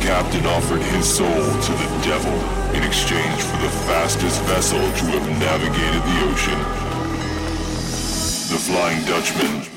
captain offered his soul to the devil in exchange for the fastest vessel to have navigated the ocean. The Flying Dutchman